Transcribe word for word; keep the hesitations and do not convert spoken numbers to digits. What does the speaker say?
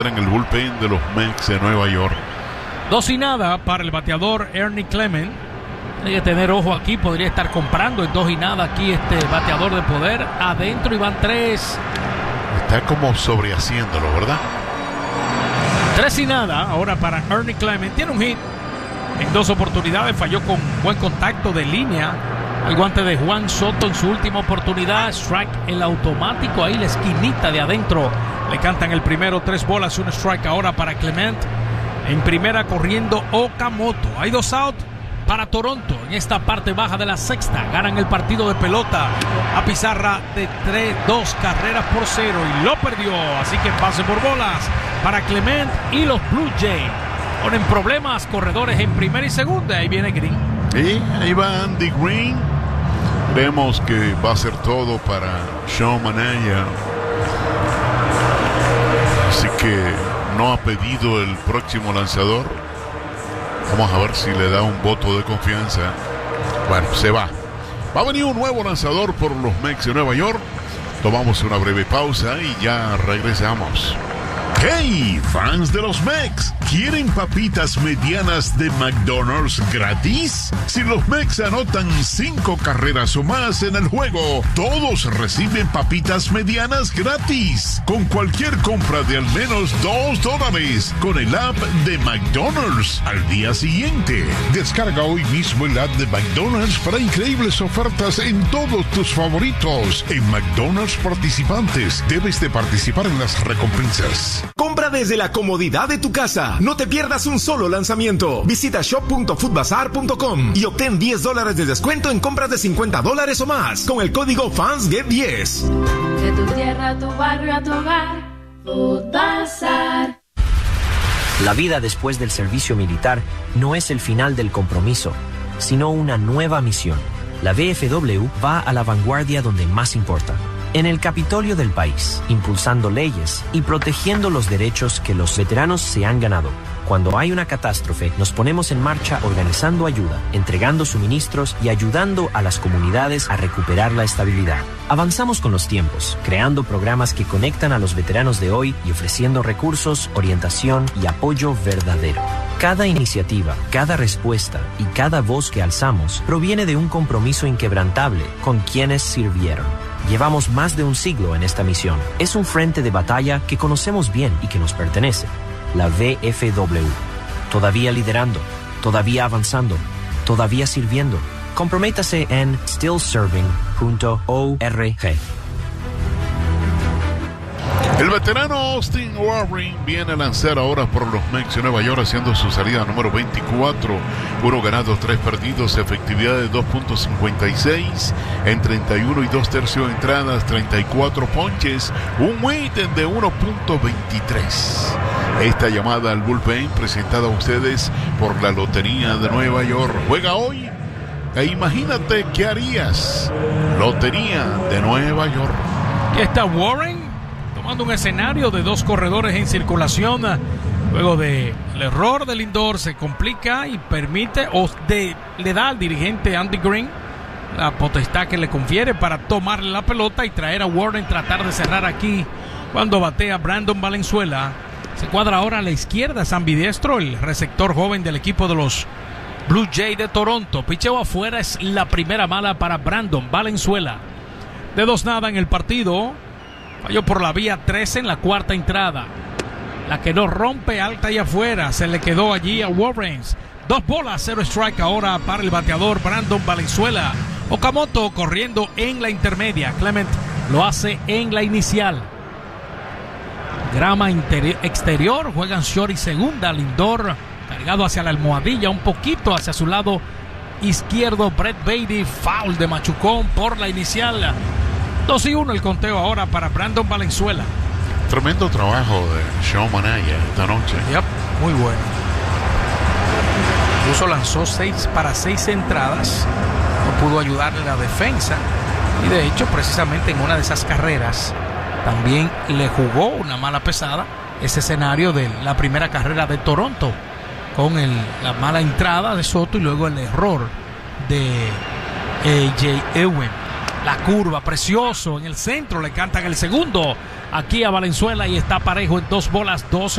en el bullpen de los Mets de Nueva York. Dos y nada para el bateador Ernie Clement. Hay que tener ojo aquí, podría estar comprando en dos y nada aquí este bateador de poder. Adentro y van tres. Está como sobrehaciéndolo, ¿verdad? Tres y nada ahora para Ernie Clement. Tiene un hit en dos oportunidades, falló con buen contacto de línea al guante de Juan Soto en su última oportunidad. Strike el automático, ahí la esquinita de adentro. Le cantan el primero, tres bolas, un strike ahora para Clement. En primera corriendo Okamoto. Hay dos out para Toronto en esta parte baja de la sexta. Ganan el partido de pelota a pizarra de tres, dos carreras por cero y lo perdió. Así que pase por bolas para Clement y los Blue Jays. Ponen problemas, corredores en primera y segunda. Ahí viene Green. Y ahí va Andy Green. Vemos que va a ser todo para Sean Manaea. Así que no ha pedido el próximo lanzador. Vamos a ver si le da un voto de confianza. Bueno, se va. Va a venir un nuevo lanzador por los Mets de Nueva York. Tomamos una breve pausa y ya regresamos. ¡Hey! Fans de los Mets, ¿quieren papitas medianas de McDonald's gratis? Si los Mets anotan cinco carreras o más en el juego, todos reciben papitas medianas gratis. Con cualquier compra de al menos dos dólares con el app de McDonald's al día siguiente. Descarga hoy mismo el app de McDonald's para increíbles ofertas en todos tus favoritos. En McDonald's participantes, debes de participar en las recompensas. Compra desde la comodidad de tu casa. No te pierdas un solo lanzamiento. Visita shop punto foodbazar punto com y obtén diez dólares de descuento en compras de cincuenta dólares o más con el código Fans Get diez. De tu tierra a tu barrio a tu hogar, Foodbazar. La vida después del servicio militar no es el final del compromiso, sino una nueva misión. La V F W va a la vanguardia donde más importa. En el Capitolio del país, impulsando leyes y protegiendo los derechos que los veteranos se han ganado. Cuando hay una catástrofe, nos ponemos en marcha organizando ayuda, entregando suministros y ayudando a las comunidades a recuperar la estabilidad. Avanzamos con los tiempos, creando programas que conectan a los veteranos de hoy y ofreciendo recursos, orientación y apoyo verdadero. Cada iniciativa, cada respuesta y cada voz que alzamos proviene de un compromiso inquebrantable con quienes sirvieron. Llevamos más de un siglo en esta misión. Es un frente de batalla que conocemos bien y que nos pertenece. La V F W. Todavía liderando, todavía avanzando, todavía sirviendo. Comprométase en still serving punto org. El veterano Austin Warren viene a lanzar ahora por los Mets de Nueva York, haciendo su salida número veinticuatro. Uno ganado, tres perdidos, efectividad de dos punto cincuenta y seis en treinta y uno y dos tercios entradas, treinta y cuatro ponches, un weighted de uno punto veintitrés. Esta llamada al bullpen presentada a ustedes por la Lotería de Nueva York. Juega hoy e imagínate qué harías. Lotería de Nueva York. Aquí está Warren tomando un escenario de dos corredores en circulación. Luego del error del Lindor se complica y permite o de, le da al dirigente Andy Green la potestad que le confiere para tomarle la pelota y traer a Warren, tratar de cerrar aquí cuando batea Brandon Valenzuela. Se cuadra ahora a la izquierda, es ambidiestro, el receptor joven del equipo de los Blue Jays de Toronto. Picheo afuera, es la primera mala para Brandon Valenzuela. De dos nada en el partido. Falló por la vía trece en la cuarta entrada. La que no rompe alta y afuera. Se le quedó allí a Warren. Dos bolas, cero strike ahora para el bateador Brandon Valenzuela. Okamoto corriendo en la intermedia. Clement lo hace en la inicial. Grama interi- exterior. Juegan short y segunda. Lindor cargado hacia la almohadilla. Un poquito hacia su lado izquierdo. Brett Baty. Foul de machucón por la inicial. dos y uno el conteo ahora para Brandon Valenzuela. Tremendo trabajo de Sean Manaea esta noche. Yep, muy bueno. Incluso lanzó seis para seis entradas. No pudo ayudarle la defensa. Y de hecho, precisamente en una de esas carreras, también le jugó una mala pesada ese escenario de la primera carrera de Toronto, con el, la mala entrada de Soto y luego el error de A J Ewing. La curva, precioso. En el centro le cantan el segundo aquí a Valenzuela y está parejo en dos bolas, dos